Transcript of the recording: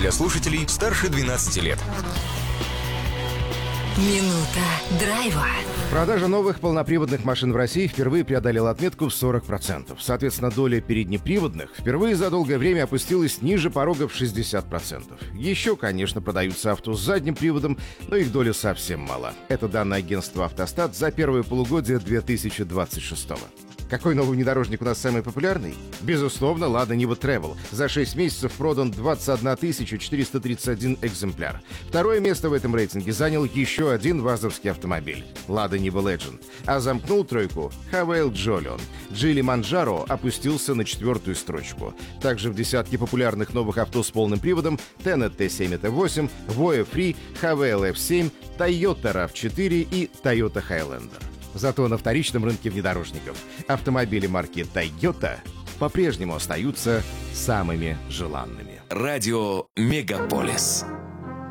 для слушателей старше 12 лет. Минута драйва. Продажа новых полноприводных машин в России впервые преодолела отметку в 40%. Соответственно, доля переднеприводных впервые за долгое время опустилась ниже порога в 60%. Еще, конечно, продаются авто с задним приводом, но их доля совсем мала. Это данные агентства «Автостат» за первое полугодие 2026 года. Какой новый внедорожник у нас самый популярный? Безусловно, Lada Niva Travel. За 6 месяцев продан 21 431 экземпляр. Второе место в этом рейтинге занял еще один вазовский автомобиль – Lada Niva Legend. А замкнул тройку Havail Jolion. Geely Manjaro опустился на 4-ю строчку. Также в десятке популярных новых авто с полным приводом Tenet T7 и T8, Voya Free, Havail F7, Toyota RAV4 и Toyota Highlander. Зато на вторичном рынке внедорожников автомобили марки Toyota по-прежнему остаются самыми желанными. Радио Мегаполис.